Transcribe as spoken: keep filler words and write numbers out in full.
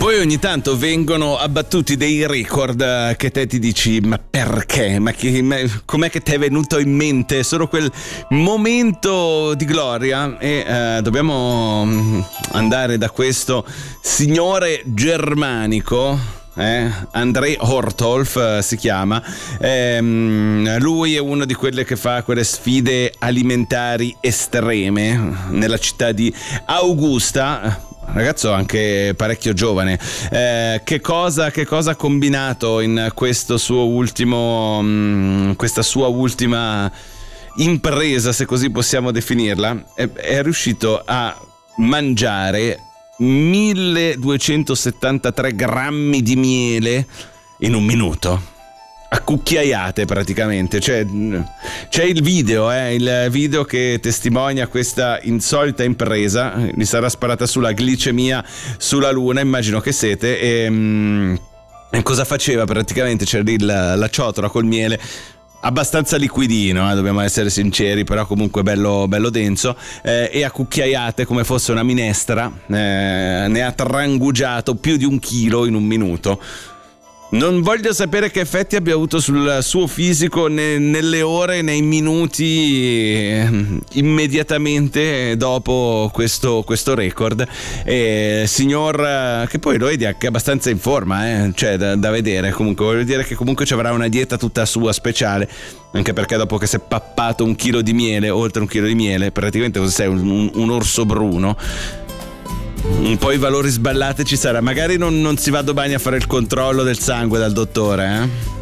Poi ogni tanto vengono abbattuti dei record che te ti dici ma perché? Ma, che, ma com'è che ti è venuto in mente solo quel momento di gloria? E eh, dobbiamo andare da questo signore germanico. Eh, André Hortolf eh, si chiama. ehm, lui è uno di quelle che fa quelle sfide alimentari estreme nella città di Augusta. Ragazzo anche parecchio giovane. Eh, che cosa, che cosa ha combinato in questo suo ultimo mh, questa sua ultima impresa, se così possiamo definirla? È, è riuscito a mangiare milleduecentosettantatré grammi di miele in un minuto, a cucchiaiate praticamente. Cioè, c'è il video, eh, il video che testimonia questa insolita impresa. Gli sarà sparata sulla glicemia sulla luna, immagino che siete. E, mm, e cosa faceva praticamente? C'era lì la, la ciotola col miele, abbastanza liquidino, eh, dobbiamo essere sinceri, però comunque bello, bello denso, eh, e a cucchiaiate come fosse una minestra. eh, ne ha trangugiato più di un chilo in un minuto. Non voglio sapere che effetti abbia avuto sul suo fisico ne, nelle ore, nei minuti eh, immediatamente dopo questo, questo record. E signor, che poi lo vedi anche abbastanza in forma, eh, cioè da, da vedere. Comunque voglio dire che comunque ci avrà una dieta tutta sua speciale, anche perché dopo che si è pappato un chilo di miele, oltre un chilo di miele, praticamente cosa sei, un, un, un orso bruno. Un po' i valori sballati ci sarà. Magari non, non si va domani a fare il controllo del sangue dal dottore, eh?